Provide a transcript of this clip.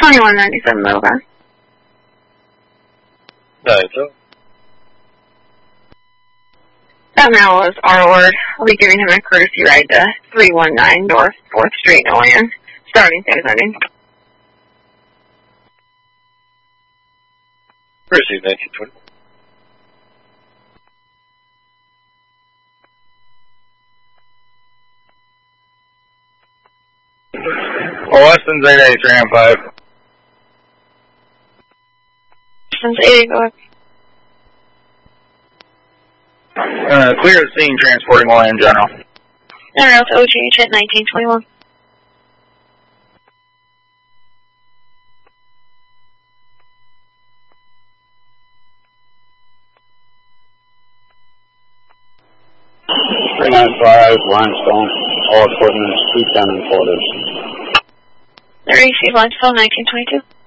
2197 over. That man was R-Word. I'll be giving him a courtesy ride to 319 North 4th Street in Olean, starting Saturday. Receive 1920. Weston's 883 and 5. Weston's 80, go ahead. Clear the scene, transporting Olean General. Now to OGH at 1921. Limestone, all equipment, 210 and quarters. There, receive Limestone, 1922.